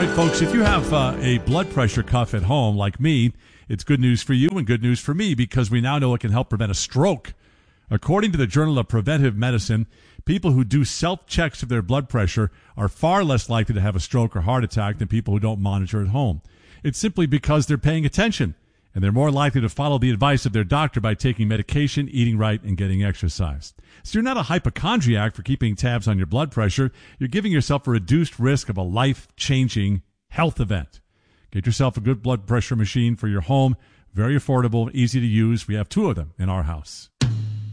right, folks, if you have a blood pressure cuff at home like me, it's good news for you and good news for me because we now know it can help prevent a stroke. According to the Journal of Preventive Medicine, people who do self-checks of their blood pressure are far less likely to have a stroke or heart attack than people who don't monitor at home. It's simply because they're paying attention, and they're more likely to follow the advice of their doctor by taking medication, eating right, and getting exercise. So you're not a hypochondriac for keeping tabs on your blood pressure. You're giving yourself a reduced risk of a life-changing health event. Get yourself a good blood pressure machine for your home. Very affordable, easy to use. We have 2 of them in our house.